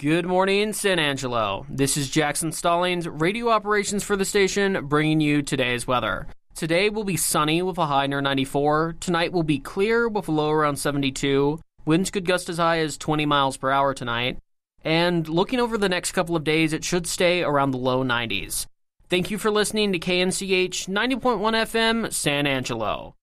Good morning, San Angelo. This is Jackson Stallings, radio operations for the station, bringing you today's weather. Today will be sunny with a high near 94. Tonight will be clear with a low around 72. Winds could gust as high as 20 miles per hour tonight. And looking over the next couple of days, it should stay around the low 90s. Thank you for listening to KNCH 90.1 FM, San Angelo.